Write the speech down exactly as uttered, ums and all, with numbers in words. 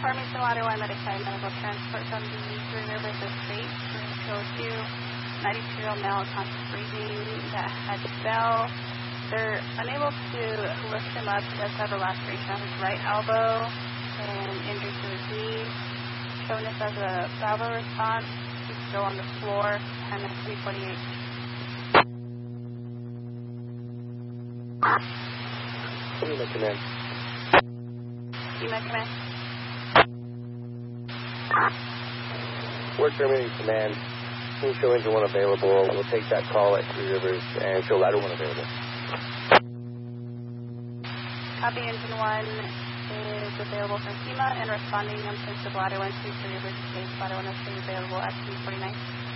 Farmington Ladder one, Medicaid medical transport from the Three Rivers Estate to to ninety-two-year-old male conscious breathing that had bell. They're unable to lift him up. He does have a laceration on his right elbow and injury to his knee. Showing this as a Bravo response. He's still on the floor, and that's three forty-eight. Unit command. Unit command. Word terminating command. Team show engine one available. We'll take that call at Three Rivers and show ladder one available. Copy, engine one is available from FEMA and responding on sense of ladder one to Three Rivers Estate. Ladder one is available at three forty-nine.